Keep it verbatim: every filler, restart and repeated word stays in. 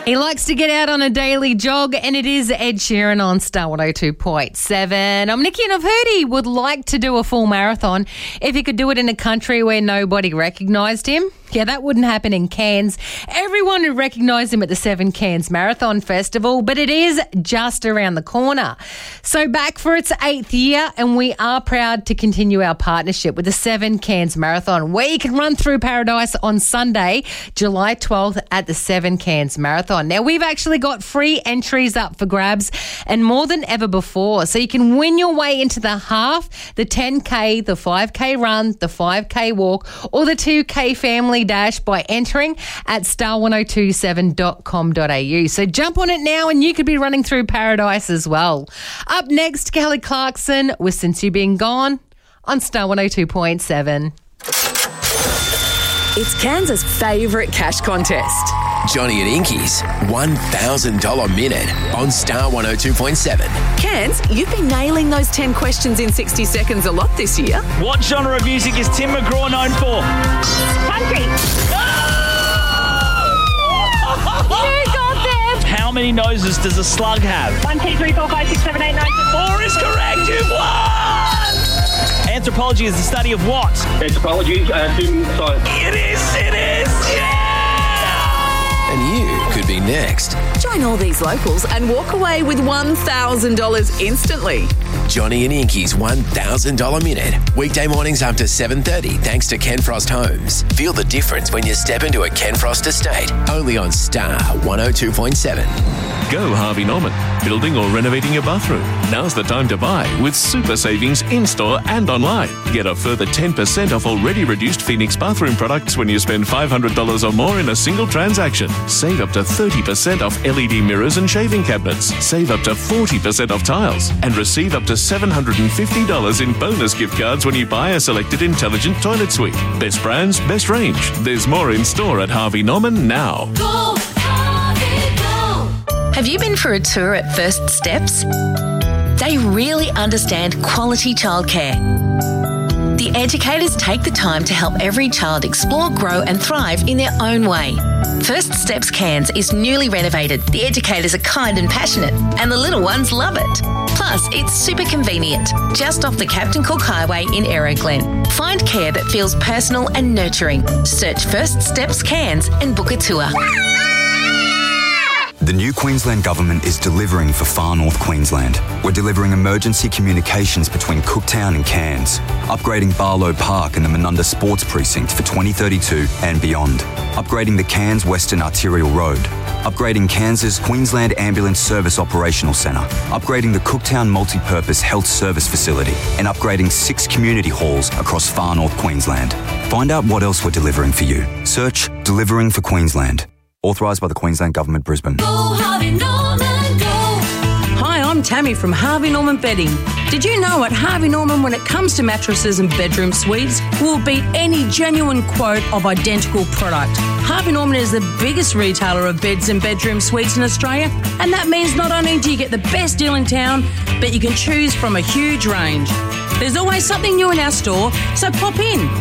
He likes to get out on a daily jog, and it is Ed Sheeran on Star one oh two point seven. I'm Nikki, and I've heard he would like to do a full marathon if he could do it in a country where nobody recognised him. Yeah, that wouldn't happen in Cairns. Everyone would recognise him at the Seven Cairns Marathon Festival, but it is just around the corner. So back for its eighth year, and we are proud to continue our partnership with the Seven Cairns Marathon, where you can run through paradise on Sunday, July twelfth at the Seven Cairns Marathon. Now, we've actually got free entries up for grabs, and more than ever before. So you can win your way into the half, the ten K, the five K run, the five K walk, or the two K family dash by entering at star one oh two seven dot com dot a u. So jump on it now and you could be running through paradise as well. Up next, Kelly Clarkson with Since You've Been Gone on Star one oh two point seven. It's Kansas' favourite cash contest. Johnny and Inky's one thousand dollars minute on Star one oh two point seven. Kans, you've been nailing those ten questions in sixty seconds a lot this year. What genre of music is Tim McGraw known for? Country. You got them! How many noses does a slug have? One, two, three, four, five, six, seven, eight, nine, ten. Four is correct, you've won! Anthropology is the study of what? Anthropology, uh, human science. It is, it is, yeah! And you could be next. Join all these locals and walk away with one thousand dollars instantly. Johnny and Inky's one thousand dollars minute. Weekday mornings up to seven thirty thanks to Ken Frost Homes. Feel the difference when you step into a Ken Frost estate. Only on Star one oh two point seven. Go Harvey Norman. Building or renovating your bathroom? Now's the time to buy with super savings in-store and online. Get a further ten percent off already reduced Phoenix bathroom products when you spend five hundred dollars or more in a single transaction. Save up to thirty percent off L E D mirrors and shaving cabinets. Save up to forty percent off tiles. And receive up to seven hundred fifty dollars in bonus gift cards when you buy a selected intelligent toilet suite. Best brands, best range. There's more in store at Harvey Norman now. Go, Harvey, go. Have you been for a tour at First Steps? They really understand quality childcare. The educators take the time to help every child explore, grow and thrive in their own way. First Steps Cairns is newly renovated. The educators are kind and passionate, and the little ones love it. Plus, it's super convenient, just off the Captain Cook Highway in Aeroglen. Find care that feels personal and nurturing. Search First Steps Cairns and book a tour. The new Queensland Government is delivering for Far North Queensland. We're delivering emergency communications between Cooktown and Cairns, upgrading Barlow Park and the Menunda Sports Precinct for twenty thirty-two and beyond, upgrading the Cairns Western Arterial Road, upgrading Cairns' Queensland Ambulance Service Operational Centre, upgrading the Cooktown Multi-Purpose Health Service Facility, and upgrading six community halls across Far North Queensland. Find out what else we're delivering for you. Search Delivering for Queensland. Authorised by the Queensland Government, Brisbane. Go, Harvey Norman, go. Hi, I'm Tammy from Harvey Norman Bedding. Did you know at Harvey Norman, when it comes to mattresses and bedroom suites, we'll beat any genuine quote of identical product. Harvey Norman is the biggest retailer of beds and bedroom suites in Australia, and that means not only do you get the best deal in town, but you can choose from a huge range. There's always something new in our store, so pop in.